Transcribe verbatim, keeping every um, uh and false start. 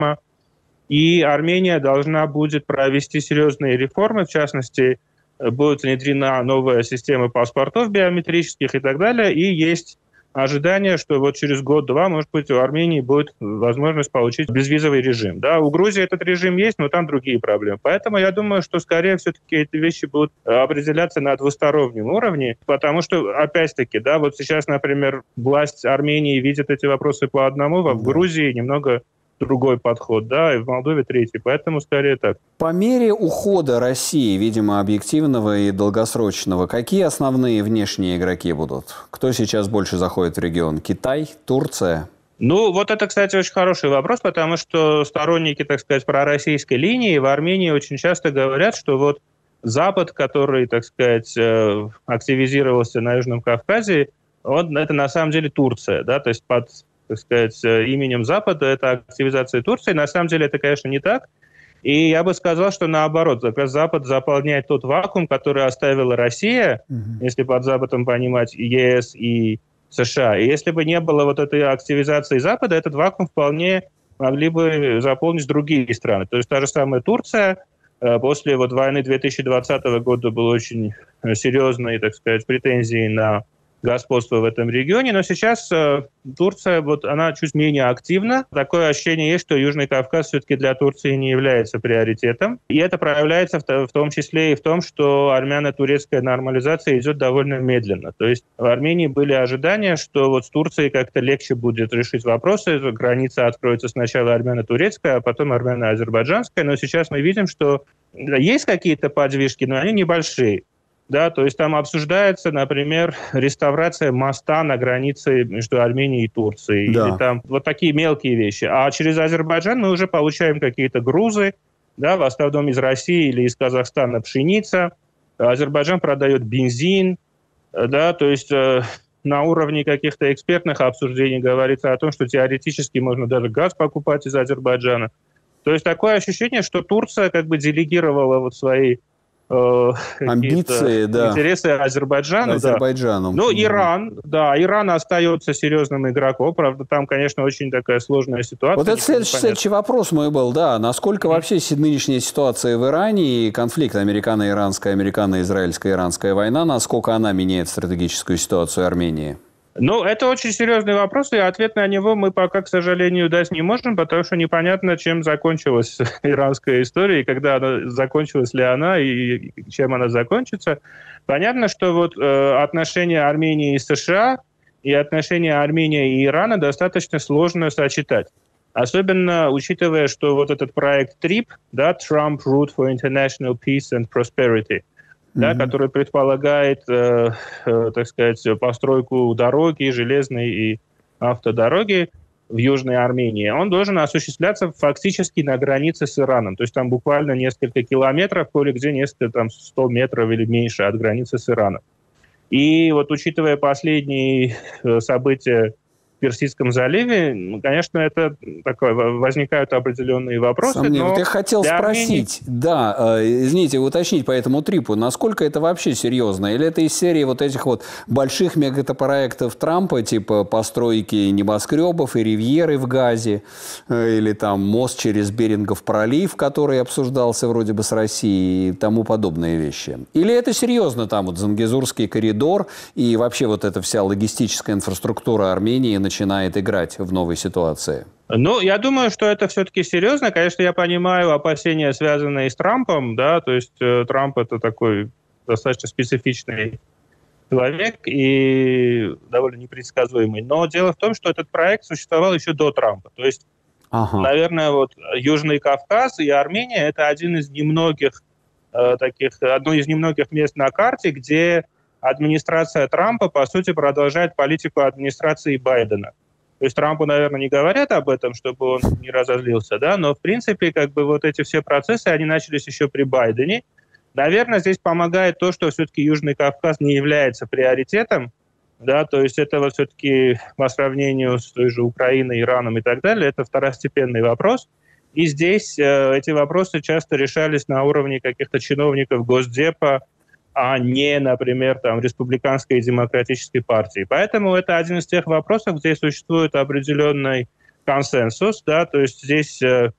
и Армения должна будет провести серьезные реформы, в частности, будет внедрена новая система паспортов биометрических и так далее, и есть ожидание, что вот через год-два, может быть, у Армении будет возможность получить безвизовый режим. Да, у Грузии этот режим есть, но там другие проблемы. Поэтому я думаю, что скорее все-таки эти вещи будут определяться на двустороннем уровне, потому что, опять-таки, да, вот сейчас, например, власть Армении видит эти вопросы по одному, а в Грузии немного другой подход, да, и в Молдове третий, поэтому скорее так. По мере ухода России, видимо, объективного и долгосрочного, какие основные внешние игроки будут? Кто сейчас больше заходит в регион? Китай? Турция? Ну, вот это, кстати, очень хороший вопрос, потому что сторонники, так сказать, пророссийской линии в Армении очень часто говорят, что вот Запад, который, так сказать, активизировался на Южном Кавказе, он, это на самом деле Турция, да, то есть под, так сказать, именем Запада это активизация Турции. На самом деле это, конечно, не так. И я бы сказал, что наоборот, как раз Запад заполняет тот вакуум, который оставила Россия, mm-hmm. если под Западом понимать ЕС и США. И если бы не было вот этой активизации Запада, этот вакуум вполне могли бы заполнить другие страны. То есть та же самая Турция после вот войны две тысячи двадцатого года было очень серьезные, так сказать, претензии на господство в этом регионе, но сейчас э, Турция, вот она чуть менее активна. Такое ощущение есть, что Южный Кавказ все-таки для Турции не является приоритетом. И это проявляется в, в том числе и в том, что армяно-турецкая нормализация идет довольно медленно. То есть в Армении были ожидания, что вот с Турцией как-то легче будет решить вопросы, граница откроется сначала армяно-турецкая, а потом армяно-азербайджанская, но сейчас мы видим, что есть какие-то подвижки, но они небольшие. Да, то есть там обсуждается, например, реставрация моста на границе между Арменией и Турцией. Да. Или там вот такие мелкие вещи. А через Азербайджан мы уже получаем какие-то грузы, да, в основном из России или из Казахстана пшеница. Азербайджан продает бензин. Да, то есть э, на уровне каких-то экспертных обсуждений говорится о том, что теоретически можно даже газ покупать из Азербайджана. То есть такое ощущение, что Турция как бы делегировала вот свои амбиции, да. интересы Азербайджану. Азербайджану. Да. Ну, Иран, да, Иран остается серьезным игроком, правда, там, конечно, очень такая сложная ситуация. Вот это следующий, следующий вопрос мой был, да, насколько mm-hmm. вообще нынешняя ситуация в Иране и конфликт американо-иранская, американо-израильская, иранская война, насколько она меняет стратегическую ситуацию Армении? Ну, это очень серьезный вопрос, и ответ на него мы пока, к сожалению, дать не можем, потому что непонятно, чем закончилась иранская история, и когда она закончилась ли она, и чем она закончится. Понятно, что вот э, отношения Армении и США и отношения Армении и Ирана достаточно сложно сочетать. Особенно учитывая, что вот этот проект трип, да, Trump Route for International Peace and Prosperity, да, mm-hmm. который предполагает, э, э, так сказать, постройку дороги, железной и автодороги в Южной Армении, он должен осуществляться фактически на границе с Ираном. То есть там буквально несколько километров, кое-где несколько, там, сто метров или меньше от границы с Ираном. И вот учитывая последние э, события в Персидском заливе, конечно, это такое, возникают определенные вопросы. Сомнения. Но вот я хотел спросить, Армении... да, э, извините, уточнить по этому трипу, насколько это вообще серьезно? Или это из серии вот этих вот больших мегапроектов Трампа, типа постройки небоскребов и ривьеры в Газе, э, или там мост через Берингов пролив, который обсуждался вроде бы с Россией и тому подобные вещи? Или это серьезно там вот Зангезурский коридор и вообще вот эта вся логистическая инфраструктура Армении начинает играть в новой ситуации? Ну, я думаю, что это все-таки серьезно. Конечно, я понимаю опасения, связанные с Трампом, да, то есть э, Трамп это такой достаточно специфичный человек и довольно непредсказуемый. Но дело в том, что этот проект существовал еще до Трампа. То есть, ага. наверное, вот Южный Кавказ и Армения это один из немногих э, таких, одно из немногих мест на карте, где администрация Трампа, по сути, продолжает политику администрации Байдена. То есть Трампу, наверное, не говорят об этом, чтобы он не разозлился, да, но, в принципе, как бы вот эти все процессы, они начались еще при Байдене. Наверное, здесь помогает то, что все-таки Южный Кавказ не является приоритетом, да, то есть это вот все-таки по сравнению с той же Украиной, Ираном и так далее, это второстепенный вопрос. И здесь э, эти вопросы часто решались на уровне каких-то чиновников Госдепа, а не, например, там, республиканской и демократической партии. Поэтому это один из тех вопросов, где существует определенный консенсус, да, то есть здесь э,